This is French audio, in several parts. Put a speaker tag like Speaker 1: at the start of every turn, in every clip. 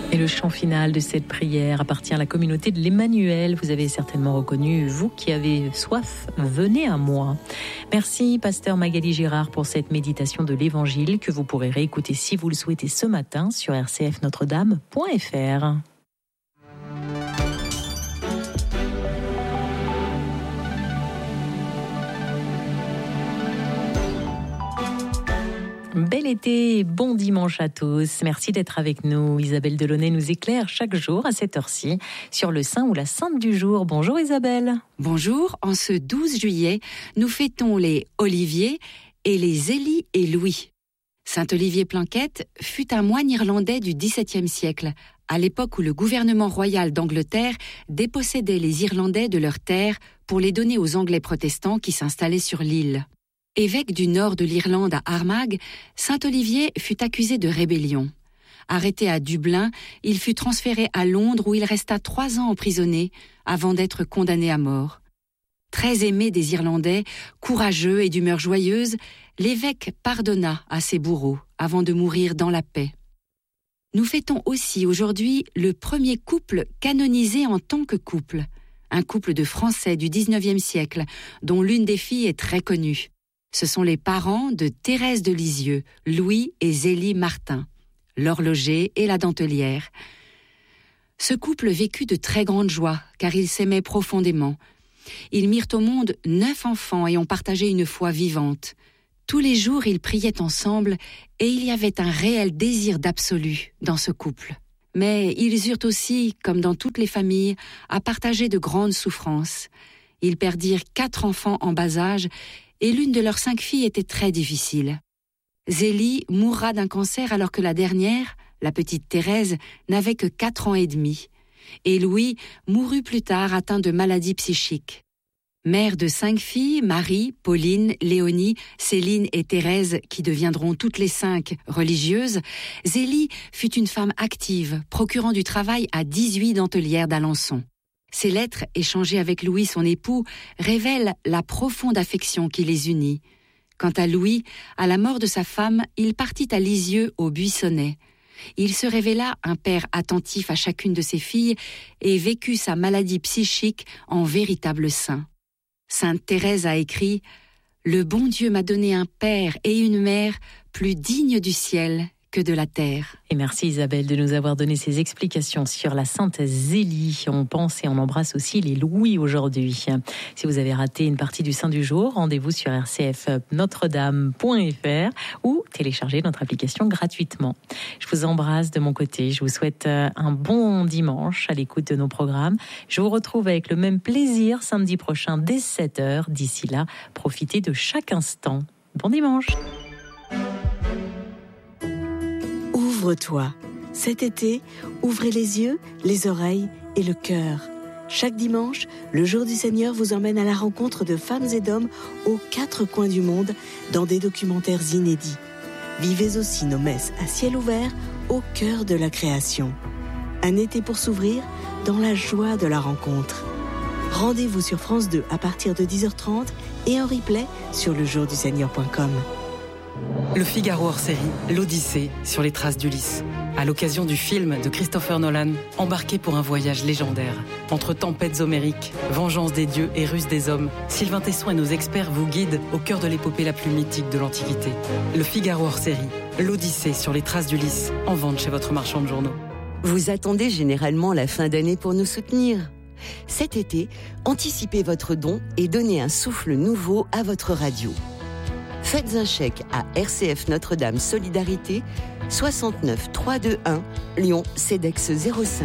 Speaker 1: Et le chant final de cette prière appartient à la communauté de l'Emmanuel. Vous avez certainement reconnu, vous qui avez soif, venez à moi. Merci, pasteur Magali Girard, pour cette méditation de l'Évangile que vous pourrez réécouter si vous le souhaitez ce matin sur rcfnotredame.fr. Bel été et bon dimanche à tous. Merci d'être avec nous. Isabelle Delaunay nous éclaire chaque jour à cette heure-ci sur le saint ou la sainte du jour. Bonjour Isabelle.
Speaker 2: Bonjour. En ce 12 juillet, nous fêtons les Olivier et les Zélie et Louis. Saint Olivier Planquette fut un moine irlandais du XVIIe siècle, à l'époque où le gouvernement royal d'Angleterre dépossédait les Irlandais de leurs terres pour les donner aux Anglais protestants qui s'installaient sur l'île. Évêque du nord de l'Irlande à Armagh, Saint-Olivier fut accusé de rébellion. Arrêté à Dublin, il fut transféré à Londres où il resta 3 ans emprisonné avant d'être condamné à mort. Très aimé des Irlandais, courageux et d'humeur joyeuse, l'évêque pardonna à ses bourreaux avant de mourir dans la paix. Nous fêtons aussi aujourd'hui le premier couple canonisé en tant que couple, un couple de Français du XIXe siècle dont l'une des filles est très connue. Ce sont les parents de Thérèse de Lisieux, Louis et Zélie Martin, l'horloger et la dentelière. Ce couple vécut de très grandes joies, car ils s'aimaient profondément. Ils mirent au monde 9 enfants et ont partagé une foi vivante. Tous les jours, ils priaient ensemble et il y avait un réel désir d'absolu dans ce couple. Mais ils eurent aussi, comme dans toutes les familles, à partager de grandes souffrances. Ils perdirent 4 enfants en bas âge et l'une de leurs 5 filles était très difficile. Zélie mourra d'un cancer alors que la dernière, la petite Thérèse, n'avait que 4 ans et demi. Et Louis mourut plus tard atteint de maladies psychiques. Mère de 5 filles, Marie, Pauline, Léonie, Céline et Thérèse, qui deviendront toutes les 5 religieuses, Zélie fut une femme active, procurant du travail à 18 dentelières d'Alençon. Ces lettres, échangées avec Louis, son époux, révèlent la profonde affection qui les unit. Quant à Louis, à la mort de sa femme, il partit à Lisieux, au Buissonnais. Il se révéla un père attentif à chacune de ses filles et vécut sa maladie psychique en véritable saint. Sainte Thérèse a écrit « Le bon Dieu m'a donné un père et une mère plus dignes du ciel que de la terre. »
Speaker 1: Et merci Isabelle de nous avoir donné ces explications sur la Sainte Zélie. On pense et on embrasse aussi les Louis aujourd'hui. Si vous avez raté une partie du Saint du jour, rendez-vous sur rcfnotredame.fr ou téléchargez notre application gratuitement. Je vous embrasse de mon côté. Je vous souhaite un bon dimanche à l'écoute de nos programmes. Je vous retrouve avec le même plaisir samedi prochain dès 7h. D'ici là, profitez de chaque instant. Bon dimanche.
Speaker 3: Ouvre-toi. Cet été, ouvrez les yeux, les oreilles et le cœur. Chaque dimanche, le Jour du Seigneur vous emmène à la rencontre de femmes et d'hommes aux 4 coins du monde dans des documentaires inédits. Vivez aussi nos messes à ciel ouvert au cœur de la création. Un été pour s'ouvrir dans la joie de la rencontre. Rendez-vous sur France 2 à partir de 10h30 et en replay sur lejourduseigneur.com.
Speaker 4: Le Figaro hors série, l'Odyssée sur les traces d'Ulysse. À l'occasion du film de Christopher Nolan, embarqué pour un voyage légendaire. Entre tempêtes homériques, vengeance des dieux et ruse des hommes, Sylvain Tesson et nos experts vous guident au cœur de l'épopée la plus mythique de l'Antiquité. Le Figaro hors série, l'Odyssée sur les traces d'Ulysse, en vente chez votre marchand de journaux.
Speaker 5: Vous attendez généralement la fin d'année pour nous soutenir. Cet été, anticipez votre don et donnez un souffle nouveau à votre radio. Faites un chèque à RCF Notre-Dame Solidarité, 69 321 Lyon CEDEX 05.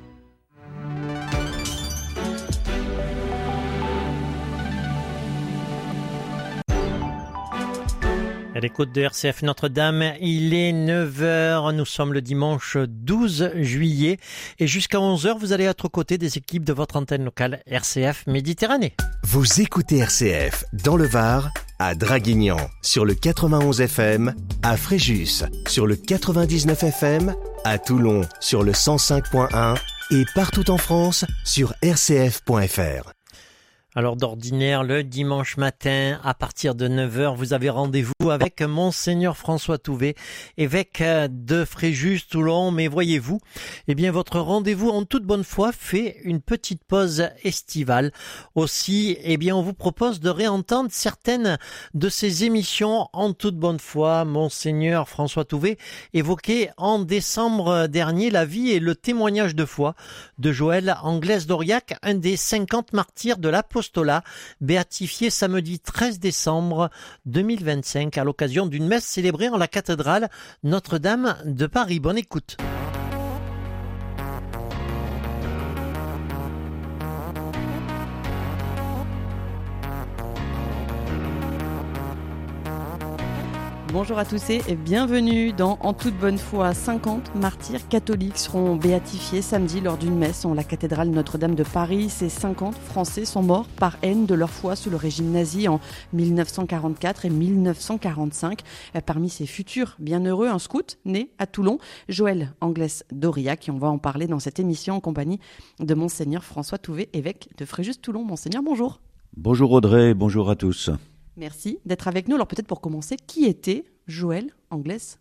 Speaker 6: À l'écoute de RCF Notre-Dame, il est 9h, nous sommes le dimanche 12 juillet et jusqu'à 11h, vous allez être aux côtés des équipes de votre antenne locale RCF Méditerranée.
Speaker 7: Vous écoutez RCF dans le Var, à Draguignan sur le 91 FM, à Fréjus sur le 99 FM, à Toulon sur le 105.1 et partout en France sur rcf.fr.
Speaker 6: Alors d'ordinaire, le dimanche matin, à partir de 9h, vous avez rendez-vous avec Monseigneur François Touvet, évêque de Fréjus-Toulon. Mais voyez-vous, eh bien, votre rendez-vous en toute bonne foi fait une petite pause estivale. Aussi, eh bien, on vous propose de réentendre certaines de ces émissions en toute bonne foi. Monseigneur François Touvet évoquait en décembre dernier la vie et le témoignage de foi de Joël Anglès-d'Aurillac, un des 50 martyrs de l'apostolat, béatifié samedi 13 décembre 2025 à l'occasion d'une messe célébrée en la cathédrale Notre-Dame de Paris. Bonne écoute.
Speaker 8: Bonjour à tous et bienvenue dans En toute bonne foi. 50 martyrs catholiques seront béatifiés samedi lors d'une messe en la cathédrale Notre-Dame de Paris. Ces 50 Français sont morts par haine de leur foi sous le régime nazi en 1944 et 1945. Parmi ces futurs bienheureux, un scout né à Toulon, Joël Anglès-d'Aurillac, et on va en parler dans cette émission en compagnie de Monseigneur François Touvet, évêque de Fréjus-Toulon. Monseigneur, bonjour.
Speaker 9: Bonjour Audrey, bonjour à tous.
Speaker 8: Merci d'être avec nous. Alors peut-être pour commencer, qui était Joël Anglès-d'Aurillac ?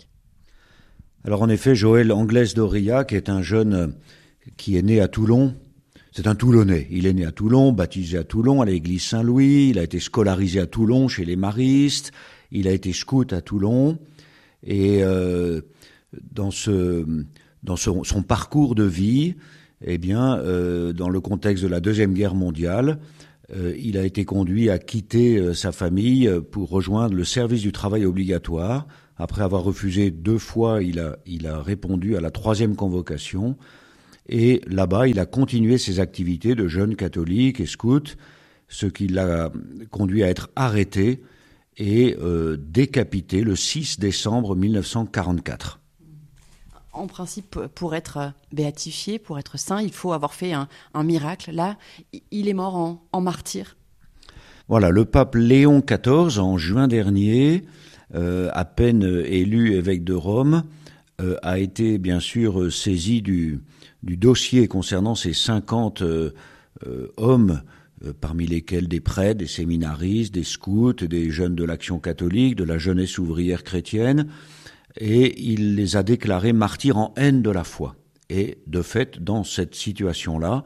Speaker 9: Alors en effet, Joël Anglès-d'Aurillac est un jeune qui est né à Toulon. C'est un Toulonnais. Il est né à Toulon, baptisé à Toulon, à l'église Saint-Louis. Il a été scolarisé à Toulon chez les maristes. Il a été scout à Toulon. Et dans son parcours de vie, eh bien, dans le contexte de la Deuxième Guerre mondiale, il a été conduit à quitter sa famille pour rejoindre le service du travail obligatoire. Après avoir refusé 2 fois, il a répondu à la 3e convocation. Et là-bas, il a continué ses activités de jeune catholique et scout, ce qui l'a conduit à être arrêté et décapité le 6 décembre 1944.
Speaker 8: En principe, pour être béatifié, pour être saint, il faut avoir fait un miracle. Là, il est mort en martyr.
Speaker 9: Voilà, le pape Léon XIV, en juin dernier, à peine élu évêque de Rome, a été bien sûr saisi du dossier concernant ces 50 hommes, parmi lesquels des prêtres, des séminaristes, des scouts, des jeunes de l'Action catholique, de la jeunesse ouvrière chrétienne, et il les a déclarés martyrs en haine de la foi. Et de fait, dans cette situation-là,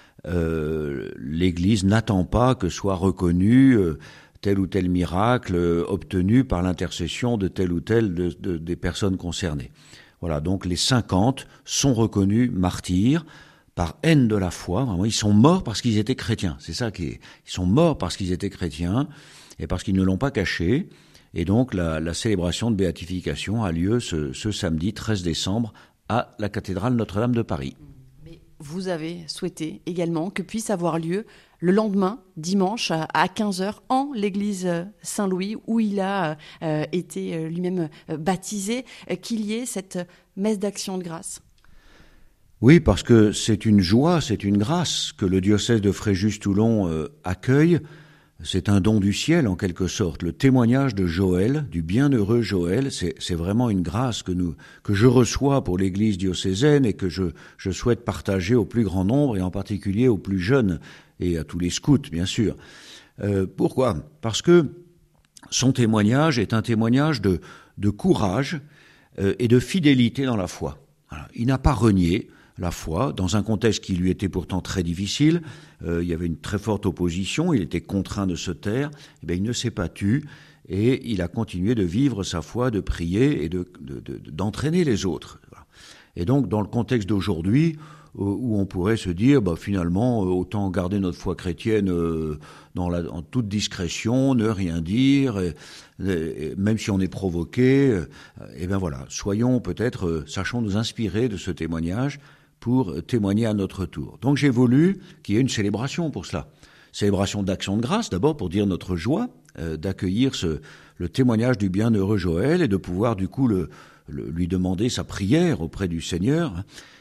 Speaker 9: l'Église n'attend pas que soit reconnu tel ou tel miracle obtenu par l'intercession de telle ou telle des personnes concernées. Voilà, donc les 50 sont reconnus martyrs par haine de la foi. Vraiment, ils sont morts parce qu'ils étaient chrétiens. C'est ça qui est. Ils sont morts parce qu'ils étaient chrétiens et parce qu'ils ne l'ont pas caché. Et donc la célébration de béatification a lieu ce samedi 13 décembre à la cathédrale Notre-Dame de Paris.
Speaker 8: Mais vous avez souhaité également que puisse avoir lieu le lendemain, dimanche, à 15h, en l'église Saint-Louis, où il a été lui-même baptisé, qu'il y ait cette messe d'action de grâce.
Speaker 9: Oui, parce que c'est une joie, c'est une grâce que le diocèse de Fréjus-Toulon accueille. C'est un don du ciel, en quelque sorte. Le témoignage de Joël, du bienheureux Joël, c'est vraiment une grâce que je reçois pour l'église diocésaine et que je souhaite partager au plus grand nombre et en particulier aux plus jeunes et à tous les scouts, bien sûr. Pourquoi ? Parce que son témoignage est un témoignage de courage et de fidélité dans la foi. Voilà. Il n'a pas renié la foi, dans un contexte qui lui était pourtant très difficile. Il y avait une très forte opposition, il était contraint de se taire. Eh bien, il ne s'est pas tu et il a continué de vivre sa foi, de prier et d'entraîner les autres. Et donc, dans le contexte d'aujourd'hui, où on pourrait se dire, finalement, autant garder notre foi chrétienne en toute discrétion, ne rien dire, même si on est provoqué, eh bien voilà, soyons peut-être, sachons nous inspirer de ce témoignage pour témoigner à notre tour. Donc j'ai voulu qu'il y ait une célébration pour cela. Célébration d'action de grâce, d'abord pour dire notre joie d'accueillir le témoignage du bienheureux Joël et de pouvoir du coup lui demander sa prière auprès du Seigneur.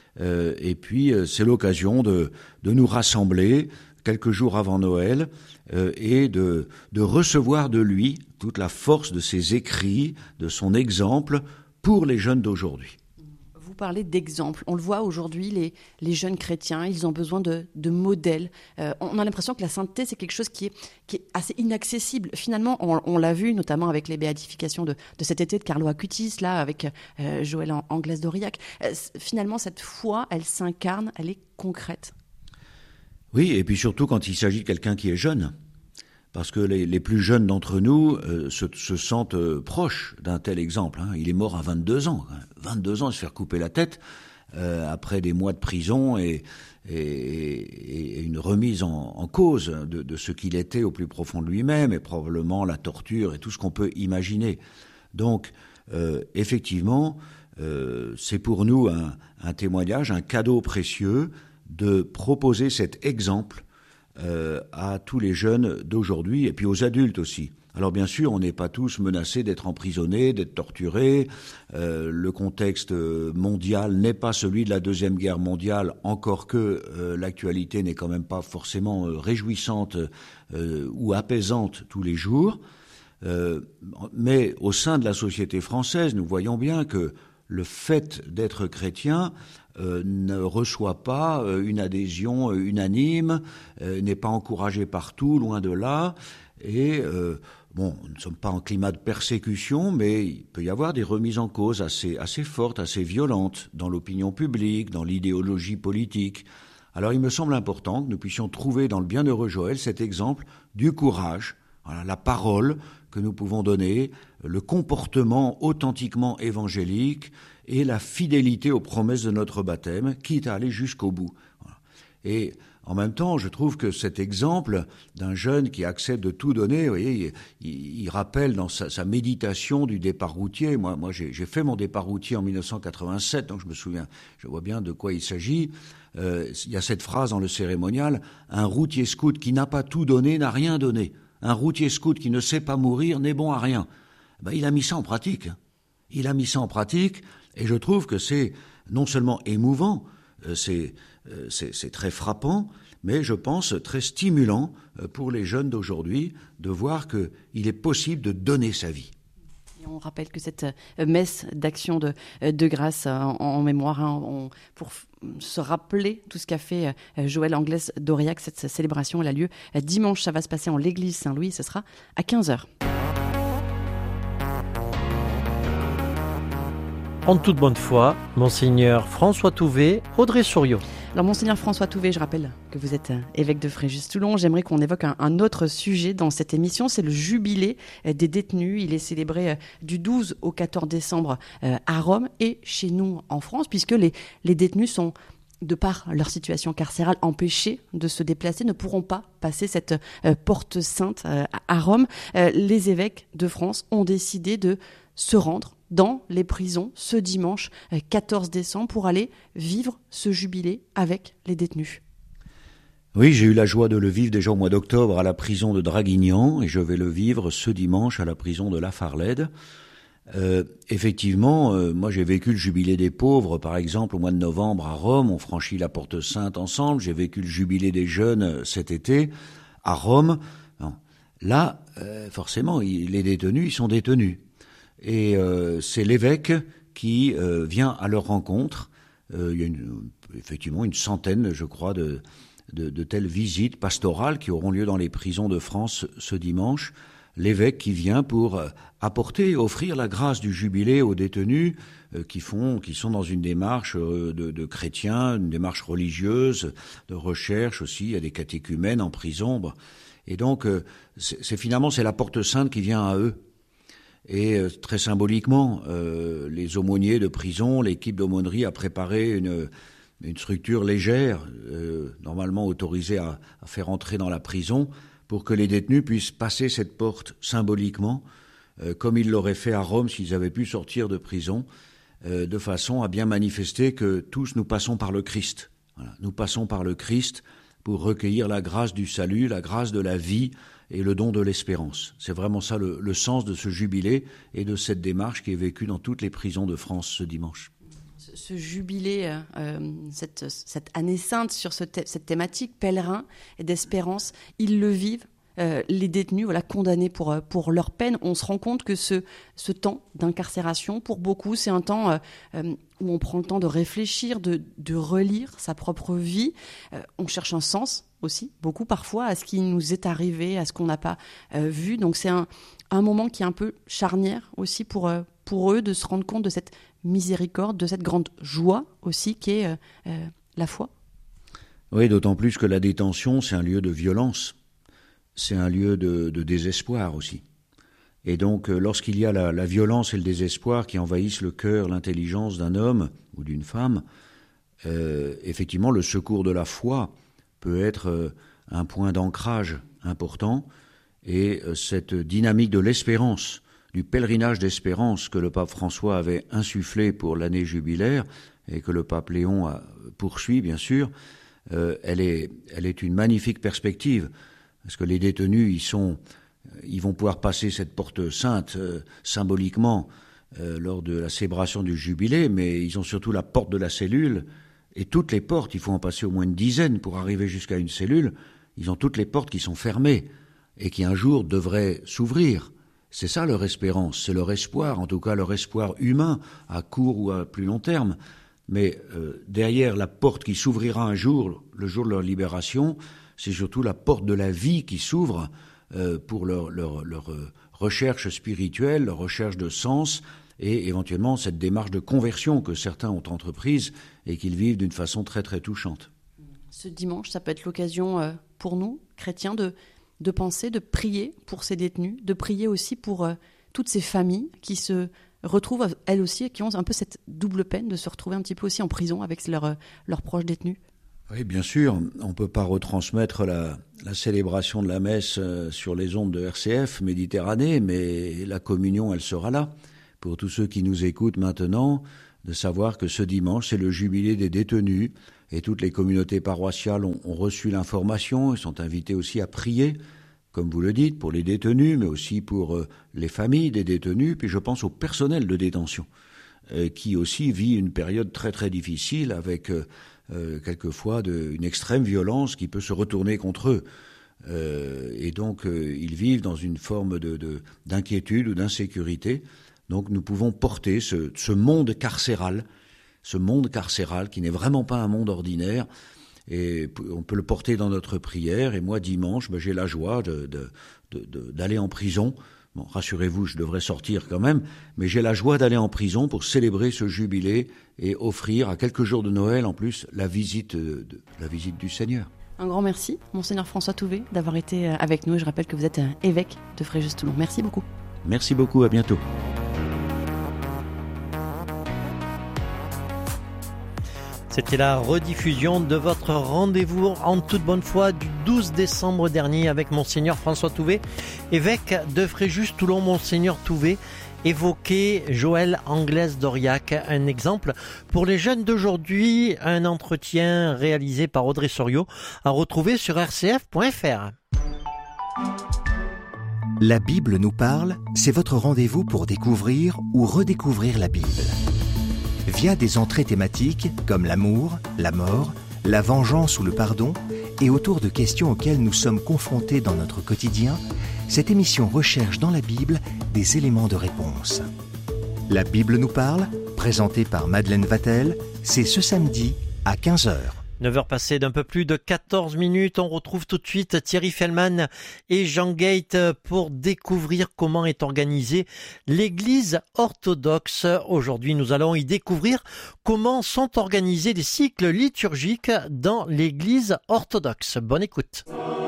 Speaker 9: Et puis c'est l'occasion de nous rassembler quelques jours avant Noël et de recevoir de lui toute la force de ses écrits, de son exemple pour les jeunes d'aujourd'hui.
Speaker 8: Vous parlez d'exemples. On le voit aujourd'hui, les jeunes chrétiens, ils ont besoin de modèles. On a l'impression que la sainteté, c'est quelque chose qui est assez inaccessible. Finalement, on l'a vu, notamment avec les béatifications de cet été de Carlo Acutis, là, avec Joël Anglès d'Aurillac. Finalement, cette foi, elle s'incarne, elle est concrète.
Speaker 9: Oui, et puis surtout quand il s'agit de quelqu'un qui est jeune. Parce que les plus jeunes d'entre nous se sentent proches d'un tel exemple. Il est mort à 22 ans. 22 ans, se faire couper la tête après des mois de prison et une remise en cause de ce qu'il était au plus profond de lui-même, et probablement la torture et tout ce qu'on peut imaginer. Donc, effectivement, c'est pour nous un témoignage, un cadeau précieux de proposer cet exemple à tous les jeunes d'aujourd'hui et puis aux adultes aussi. Alors bien sûr, on n'est pas tous menacés d'être emprisonnés, d'être torturés. Le contexte mondial n'est pas celui de la Deuxième Guerre mondiale, encore que l'actualité n'est quand même pas forcément réjouissante ou apaisante tous les jours. Mais au sein de la société française, nous voyons bien que le fait d'être chrétien ne reçoit pas une adhésion unanime, n'est pas encouragé partout, loin de là. Et nous ne sommes pas en climat de persécution, mais il peut y avoir des remises en cause assez fortes, assez violentes dans l'opinion publique, dans l'idéologie politique. Alors il me semble important que nous puissions trouver dans le bienheureux Joël cet exemple du courage, voilà, la parole que nous pouvons donner, le comportement authentiquement évangélique et la fidélité aux promesses de notre baptême, quitte à aller jusqu'au bout. Voilà. Et en même temps, je trouve que cet exemple d'un jeune qui accepte de tout donner, vous voyez, il rappelle dans sa méditation du départ routier. Moi, j'ai fait mon départ routier en 1987, donc je me souviens, je vois bien de quoi il s'agit. Il y a cette phrase dans le cérémonial: un routier scout qui n'a pas tout donné n'a rien donné. Un routier scout qui ne sait pas mourir n'est bon à rien. Il a mis ça en pratique. Il a mis ça en pratique, et je trouve que c'est non seulement émouvant, c'est très frappant, mais je pense très stimulant pour les jeunes d'aujourd'hui de voir qu'il est possible de donner sa vie.
Speaker 8: Et on rappelle que cette messe d'action de grâce en mémoire, pour se rappeler tout ce qu'a fait Joël Anglès d'Aurillac, cette célébration elle a lieu dimanche, ça va se passer en l'église Saint-Louis, ce sera à 15h.
Speaker 6: En toute bonne foi, Monseigneur François Touvet, Audrey Souriau.
Speaker 8: Alors, Monseigneur François Touvet, je rappelle que vous êtes évêque de Fréjus-Toulon. J'aimerais qu'on évoque un autre sujet dans cette émission, c'est le jubilé des détenus. Il est célébré du 12 au 14 décembre à Rome et chez nous en France, puisque les détenus sont, de par leur situation carcérale, empêchés de se déplacer, ne pourront pas passer cette porte sainte à Rome. Les évêques de France ont décidé de se rendre dans les prisons ce dimanche 14 décembre pour aller vivre ce jubilé avec les détenus.
Speaker 9: Oui, j'ai eu la joie de le vivre déjà au mois d'octobre à la prison de Draguignan et je vais le vivre ce dimanche à la prison de La Farlède. Effectivement, moi j'ai vécu le jubilé des pauvres par exemple au mois de novembre à Rome, on franchit la porte sainte ensemble. J'ai vécu le jubilé des jeunes cet été à Rome. Non. Là, forcément, les détenus, ils sont détenus. Et c'est l'évêque qui vient à leur rencontre. Il y a effectivement une centaine, je crois, de telles visites pastorales qui auront lieu dans les prisons de France ce dimanche. L'évêque qui vient pour offrir la grâce du jubilé aux détenus qui sont dans une démarche de chrétiens, une démarche religieuse, de recherche aussi. Il y a des catéchumènes en prison. Et donc, c'est la porte sainte qui vient à eux. Et très symboliquement, les aumôniers de prison, l'équipe d'aumônerie a préparé une structure légère, normalement autorisée à faire entrer dans la prison, pour que les détenus puissent passer cette porte symboliquement, comme ils l'auraient fait à Rome s'ils avaient pu sortir de prison, de façon à bien manifester que tous nous passons par le Christ. Voilà, nous passons par le Christ pour recueillir la grâce du salut, la grâce de la vie, et le don de l'espérance. C'est vraiment ça le sens de ce jubilé et de cette démarche qui est vécue dans toutes les prisons de France ce dimanche.
Speaker 8: Ce jubilé, cette année sainte sur cette thématique, pèlerin et d'espérance, ils le vivent, les détenus condamnés pour leur peine. On se rend compte que ce temps d'incarcération, pour beaucoup, c'est un temps où on prend le temps de réfléchir, de relire sa propre vie. On cherche un sens aussi, beaucoup parfois, à ce qui nous est arrivé, à ce qu'on n'a pas vu. Donc c'est un moment qui est un peu charnière aussi pour eux de se rendre compte de cette miséricorde, de cette grande joie aussi qui est la foi.
Speaker 9: Oui, d'autant plus que la détention, c'est un lieu de violence, c'est un lieu de désespoir aussi. Et donc, lorsqu'il y a la violence et le désespoir qui envahissent le cœur, l'intelligence d'un homme ou d'une femme, effectivement, le secours de la foi peut être un point d'ancrage important. Et cette dynamique de l'espérance, du pèlerinage d'espérance que le pape François avait insufflé pour l'année jubilaire et que le pape Léon poursuit, bien sûr, elle est une magnifique perspective. Parce que les détenus, ils vont pouvoir passer cette porte sainte symboliquement lors de la célébration du jubilé, mais ils ont surtout la porte de la cellule, et toutes les portes, il faut en passer au moins une dizaine pour arriver jusqu'à une cellule, ils ont toutes les portes qui sont fermées, et qui un jour devraient s'ouvrir. C'est ça leur espérance, c'est leur espoir, en tout cas leur espoir humain, à court ou à plus long terme. Mais derrière la porte qui s'ouvrira un jour, le jour de leur libération, c'est surtout la porte de la vie qui s'ouvre pour leur recherche spirituelle, leur recherche de sens et éventuellement cette démarche de conversion que certains ont entreprise et qu'ils vivent d'une façon très très touchante.
Speaker 8: Ce dimanche, ça peut être l'occasion pour nous, chrétiens, de penser, de prier pour ces détenus, de prier aussi pour toutes ces familles qui se retrouvent elles aussi et qui ont un peu cette double peine de se retrouver un petit peu aussi en prison avec leurs proches détenus.
Speaker 9: Oui, bien sûr, on ne peut pas retransmettre la célébration de la messe sur les ondes de RCF Méditerranée, mais la communion, elle sera là. Pour tous ceux qui nous écoutent maintenant, de savoir que ce dimanche, c'est le jubilé des détenus, et toutes les communautés paroissiales ont reçu l'information et sont invitées aussi à prier, comme vous le dites, pour les détenus, mais aussi pour les familles des détenus, puis je pense au personnel de détention, qui aussi vit une période très très difficile avec quelquefois une extrême violence qui peut se retourner contre eux. Et donc ils vivent dans une forme d'inquiétude ou d'insécurité. Donc nous pouvons porter ce monde carcéral qui n'est vraiment pas un monde ordinaire, et on peut le porter dans notre prière. Et moi, dimanche, j'ai la joie d'aller en prison. Bon, rassurez-vous, je devrais sortir quand même, mais j'ai la joie d'aller en prison pour célébrer ce jubilé et offrir à quelques jours de Noël, en plus, la visite du Seigneur.
Speaker 8: Un grand merci, Monseigneur François Touvet, d'avoir été avec nous. Je rappelle que vous êtes évêque de Fréjus-Toulon. Merci beaucoup.
Speaker 9: Merci beaucoup, à bientôt.
Speaker 6: C'était la rediffusion de votre rendez-vous en toute bonne foi du 12 décembre dernier avec Monseigneur François Touvet, évêque de Fréjus-Toulon. Monseigneur Touvet évoquait Joël Anglaise d'Auriac, un exemple pour les jeunes d'aujourd'hui, un entretien réalisé par Audrey Soriot à retrouver sur rcf.fr.
Speaker 7: La Bible nous parle, c'est votre rendez-vous pour découvrir ou redécouvrir la Bible. Via des entrées thématiques comme l'amour, la mort, la vengeance ou le pardon, et autour de questions auxquelles nous sommes confrontés dans notre quotidien, cette émission recherche dans la Bible des éléments de réponse. La Bible nous parle, présentée par Madeleine Vatel, c'est ce samedi à 15h.
Speaker 6: 9h passées d'un peu plus de 14 minutes, on retrouve tout de suite Thierry Fellman et Jean Gate pour découvrir comment est organisée l'Église orthodoxe. Aujourd'hui, nous allons y découvrir comment sont organisés les cycles liturgiques dans l'Église orthodoxe. Bonne écoute.